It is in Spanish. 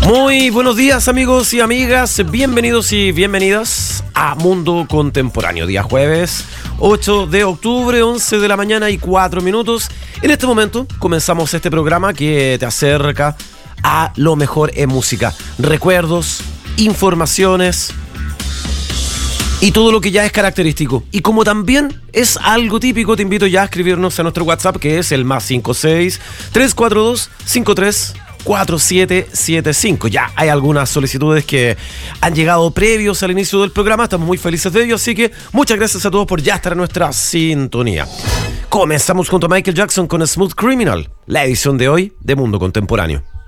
Muy buenos días, amigos y amigas, bienvenidos y bienvenidas a Mundo Contemporáneo, día jueves 8 de octubre, 11 de la mañana y 4 minutos. En este momento comenzamos este programa que te acerca a lo mejor en música, recuerdos, informaciones y todo lo que ya es característico. Y como también es algo típico, te invito ya a escribirnos a nuestro WhatsApp, que es el +56 342 53 4775. Ya hay algunas solicitudes que han llegado previos al inicio del programa, estamos muy felices de ello, así que muchas gracias a todos por ya estar en nuestra sintonía. Comenzamos junto a Michael Jackson con Smooth Criminal, la edición de hoy de Mundo Contemporáneo.